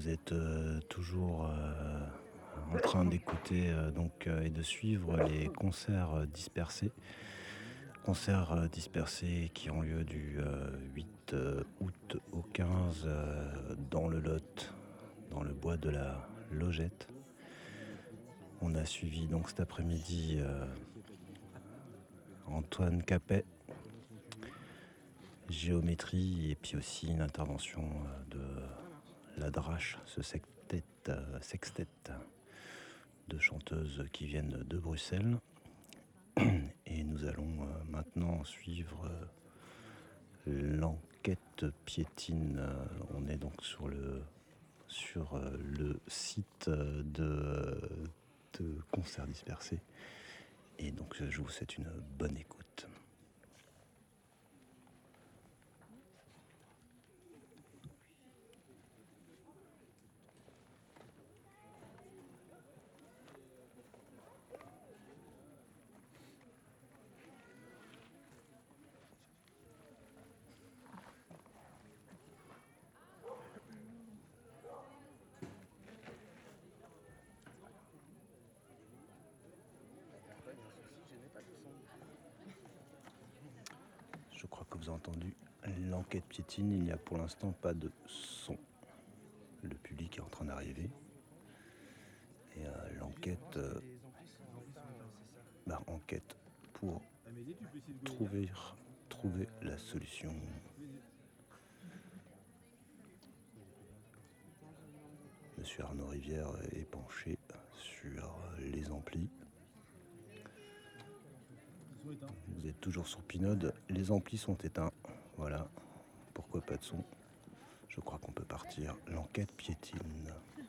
Vous êtes toujours en train d'écouter et de suivre les concerts dispersés. Concerts dispersés qui ont lieu du 8 août au 15 dans le Lot, dans le bois de la Logette. On a suivi donc cet après-midi Antoine Capet, Géométrie, et puis aussi une intervention de La Drache, ce sextet de chanteuses qui viennent de Bruxelles. Et nous allons maintenant suivre l'enquête piétine. On est donc sur le site de concerts dispersés. Et donc je vous souhaite une bonne écoute. Je crois que vous avez entendu l'enquête piétine. Il n'y a pour l'instant pas de son. Le public est en train d'arriver. Et l'enquête enquête pour trouver la solution. Monsieur Arnaud Rivière est penché sur les amplis. Vous êtes toujours sur Pinode, les amplis sont éteints. Voilà, pourquoi pas de son? Je crois qu'on peut partir. L'enquête piétine.